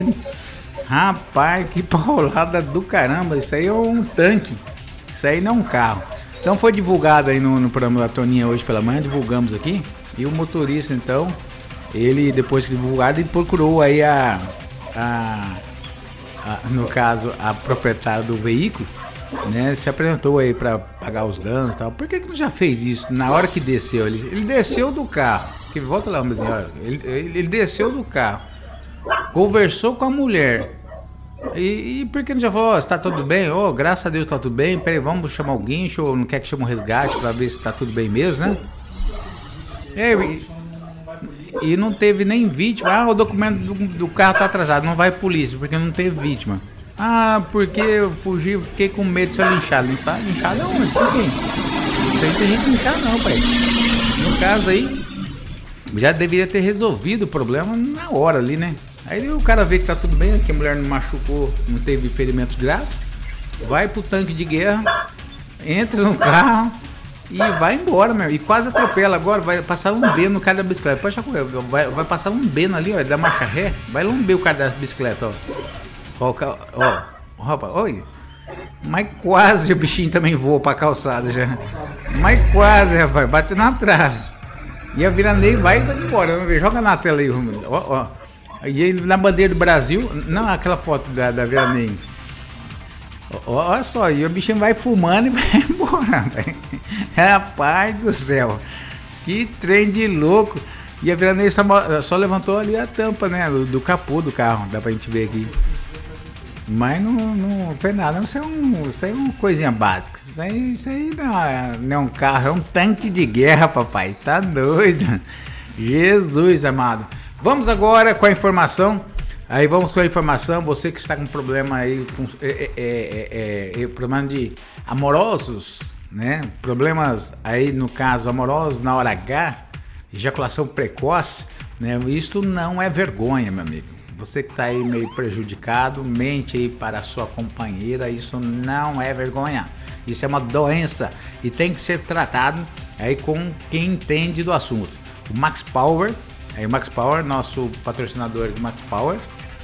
Rapaz, que paulada do caramba. Isso aí é um tanque. Isso aí não é um carro. Então foi divulgado aí no programa da Toninha hoje pela manhã, divulgamos aqui. E o motorista, então, ele, depois que divulgado, ele procurou aí no caso, a proprietária do veículo, né? Se apresentou aí para pagar os danos e tal. Por que não já fez isso na hora que desceu? Ele desceu do carro. Que volta lá, mas ele desceu do carro, conversou com a mulher. E por que não já falou, está tudo bem? Graças a Deus tá tudo bem. Peraí, vamos chamar o guincho ou não quer que chame um resgate para ver se tá tudo bem mesmo, né? E não teve nem vítima. O documento do carro tá atrasado, não vai polícia, porque não teve vítima. Porque eu fugi, fiquei com medo de ser linchado. Linchado aonde? Por quê? Isso aí não tem gente linchado não, pai. No caso aí, já deveria ter resolvido o problema na hora ali, né? Aí o cara vê que tá tudo bem, que a mulher não machucou, não teve ferimentos graves, vai pro tanque de guerra, entra no carro e vai embora, meu. E quase atropela agora, vai passar um B no cara da bicicleta. Pode correr, vai passar um B ali, ó, da marcha ré, vai lamber o cara da bicicleta, ó. Rapaz, oi. Mas quase o bichinho também voa pra calçada já. Mas quase, rapaz, bateu na trave. E a viraneio vai embora, vamos ver, joga na tela aí, ó. E aí, na bandeira do Brasil, não aquela foto da viraneio. Olha só, e o bichinho vai fumando e vai embora, velho. Rapaz do céu, que trem de louco. E a viraneio só levantou ali a tampa, né, do capô do carro, dá pra gente ver aqui. Mas não fez nada, isso aí é uma coisinha básica. Isso aí não é um carro, é um tanque de guerra, papai. Tá doido? Jesus amado. Vamos agora com a informação. Aí vamos com a informação. Você que está com problema aí, problema de amorosos, né? Problemas aí, no caso, amorosos na hora H, ejaculação precoce, né? Isso não é vergonha, meu amigo. Você que está aí meio prejudicado, mente aí para a sua companheira, isso não é vergonha. Isso é uma doença e tem que ser tratado aí com quem entende do assunto. O Max Power, o Max Power, nosso patrocinador do Max Power,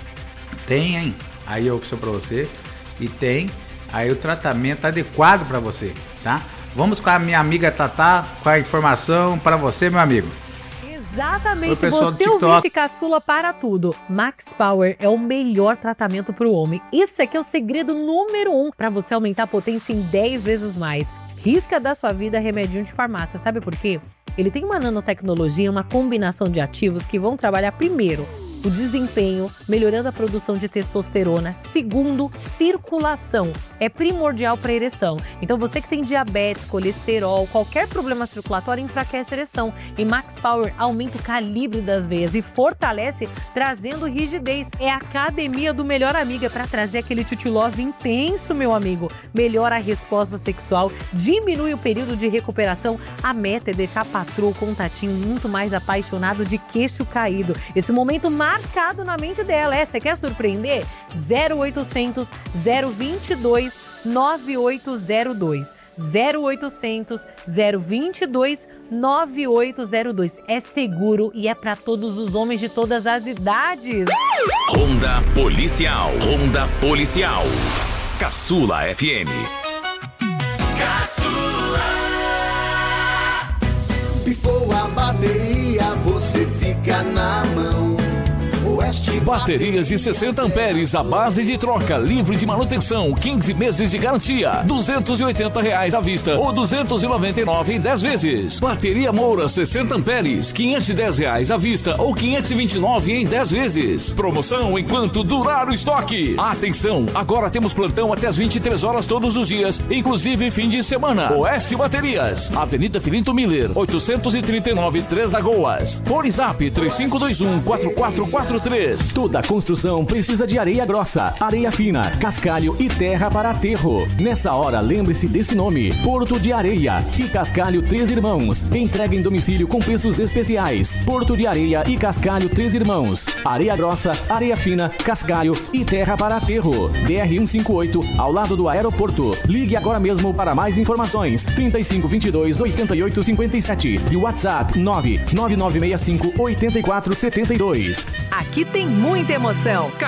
tem aí a opção para você e tem aí o tratamento adequado para você, tá? Vamos com a minha amiga Tatá com a informação para você, meu amigo. Exatamente, você ouvinte caçula para tudo. Max Power é o melhor tratamento para o homem. Isso aqui é o segredo número 1 para você aumentar a potência em 10 vezes mais. Risca da sua vida remedinho de farmácia, sabe por quê? Ele tem uma nanotecnologia, uma combinação de ativos que vão trabalhar primeiro o desempenho, melhorando a produção de testosterona. Segundo, circulação. É primordial para a ereção. Então você que tem diabetes, colesterol, qualquer problema circulatório enfraquece a ereção. E Max Power aumenta o calibre das veias e fortalece, trazendo rigidez. É a academia do melhor amigo, é para trazer aquele titi love intenso, meu amigo. Melhora a resposta sexual, diminui o período de recuperação. A meta é deixar a patroa, o contatinho muito mais apaixonado, de queixo caído. Esse momento marcado na mente dela. Você quer surpreender? 0800 022 9802. 0800 022 9802. É seguro e é para todos os homens de todas as idades. Ronda Policial. Ronda Policial. Caçula FM. Caçula. Pifou a bateria, você fica na mão. Baterias de 60 amperes à base de troca, livre de manutenção, 15 meses de garantia, R$280 à vista ou R$299 em 10 vezes. Bateria Moura 60 amperes, R$510 à vista ou R$529 em 10 vezes. Promoção enquanto durar o estoque. Atenção, agora temos plantão até as 23 horas todos os dias, inclusive fim de semana. Oeste Baterias, Avenida Filinto Miller, 839 Três Lagoas. Fone Zap 3521-4443. Toda construção precisa de areia grossa, areia fina, cascalho e terra para aterro. Nessa hora, lembre-se desse nome: Porto de Areia e Cascalho Três Irmãos. Entrega em domicílio com preços especiais. Porto de Areia e Cascalho Três Irmãos. Areia grossa, areia fina, cascalho e terra para aterro. BR-158, ao lado do aeroporto. Ligue agora mesmo para mais informações. 3522-8857 e o WhatsApp 99965-8472. Aqui tem muita emoção.